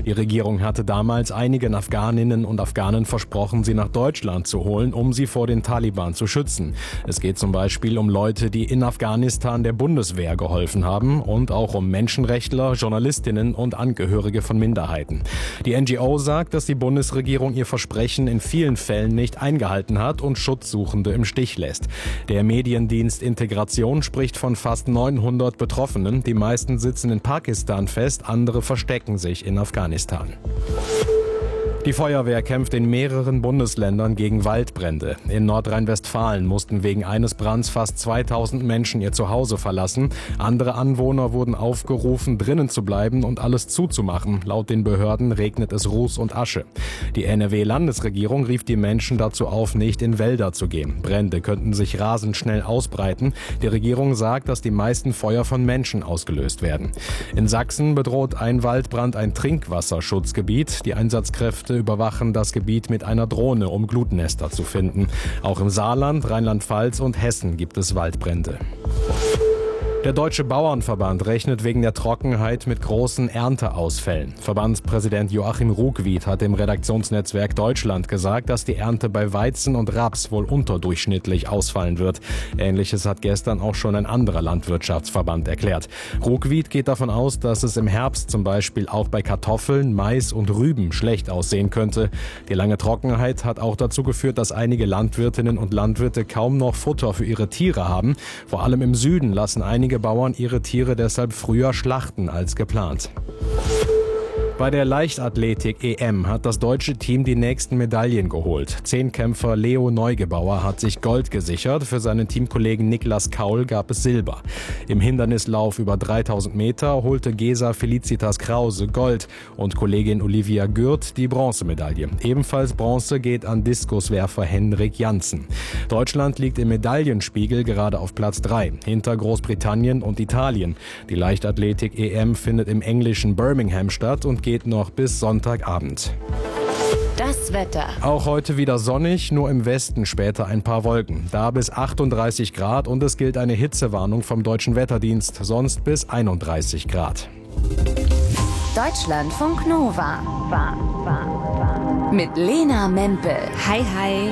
Die Regierung hatte damals einigen Afghaninnen und Afghanen versprochen, sie nach Deutschland zu holen, um sie vor den Taliban zu schützen. Es geht zum Beispiel um Leute, die in Afghanistan der Bundeswehr geholfen haben und auch um Menschenrechtler, Journalistinnen und Angehörige von Minderheiten. Die NGO sagt, dass die Bundesregierung ihr Versprechen in vielen Fällen nicht eingehalten hat und Schutzsuchende im Stich lässt. Der Mediendienst Integration spricht von fast 900 Betroffenen. Die meisten sitzen in Pakistan fest, andere verstecken sich in Afghanistan. Die Feuerwehr kämpft in mehreren Bundesländern gegen Waldbrände. In Nordrhein-Westfalen mussten wegen eines Brands fast 2000 Menschen ihr Zuhause verlassen. Andere Anwohner wurden aufgerufen, drinnen zu bleiben und alles zuzumachen. Laut den Behörden regnet es Ruß und Asche. Die NRW-Landesregierung rief die Menschen dazu auf, nicht in Wälder zu gehen. Brände könnten sich rasend schnell ausbreiten. Die Regierung sagt, dass die meisten Feuer von Menschen ausgelöst werden. In Sachsen bedroht ein Waldbrand ein Trinkwasserschutzgebiet. Die Einsatzkräfte überwachen das Gebiet mit einer Drohne, um Glutnester zu finden. Auch im Saarland, Rheinland-Pfalz und Hessen gibt es Waldbrände. Der Deutsche Bauernverband rechnet wegen der Trockenheit mit großen Ernteausfällen. Verbandspräsident Joachim Ruckwied hat dem Redaktionsnetzwerk Deutschland gesagt, dass die Ernte bei Weizen und Raps wohl unterdurchschnittlich ausfallen wird. Ähnliches hat gestern auch schon ein anderer Landwirtschaftsverband erklärt. Ruckwied geht davon aus, dass es im Herbst zum Beispiel auch bei Kartoffeln, Mais und Rüben schlecht aussehen könnte. Die lange Trockenheit hat auch dazu geführt, dass einige Landwirtinnen und Landwirte kaum noch Futter für ihre Tiere haben. Vor allem im Süden lassen einige Bauern ihre Tiere deshalb früher schlachten als geplant. Bei der Leichtathletik-EM hat das deutsche Team die nächsten Medaillen geholt. Zehnkämpfer Leo Neugebauer hat sich Gold gesichert, für seinen Teamkollegen Niklas Kaul gab es Silber. Im Hindernislauf über 3000 Meter holte Gesa Felicitas Krause Gold und Kollegin Olivia Gürt die Bronzemedaille. Ebenfalls Bronze geht an Diskuswerfer Henrik Janssen. Deutschland liegt im Medaillenspiegel gerade auf Platz 3, hinter Großbritannien und Italien. Die Leichtathletik-EM findet im englischen Birmingham statt und geht noch bis Sonntagabend. Das Wetter. Auch heute wieder sonnig, nur im Westen später ein paar Wolken. Da bis 38 Grad und es gilt eine Hitzewarnung vom Deutschen Wetterdienst, sonst bis 31 Grad. Deutschlandfunk Nova. Mit Lena Mempel. Hi, hi.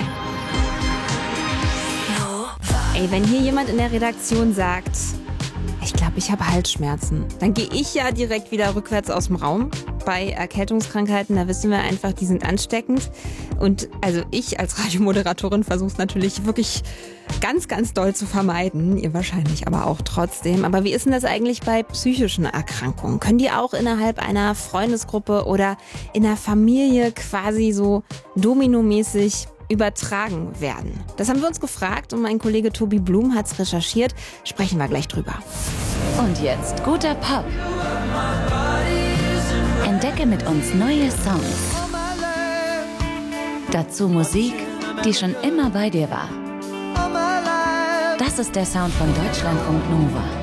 Ey, wenn hier jemand in der Redaktion sagt, ich glaube, ich habe Halsschmerzen, dann gehe ich ja direkt wieder rückwärts aus dem Raum. Bei Erkältungskrankheiten, da wissen wir einfach, die sind ansteckend. Und also ich als Radiomoderatorin versuche es natürlich wirklich ganz, ganz doll zu vermeiden. Ihr wahrscheinlich aber auch trotzdem. Aber wie ist denn das eigentlich bei psychischen Erkrankungen? Können die auch innerhalb einer Freundesgruppe oder in der Familie quasi so dominomäßig übertragen werden? Das haben wir uns gefragt und mein Kollege Tobi Blum hat es recherchiert. Sprechen wir gleich drüber. Und jetzt guter Pop. Entdecke mit uns neue Songs. Dazu Musik, die schon immer bei dir war. Das ist der Sound von Deutschlandfunk Nova.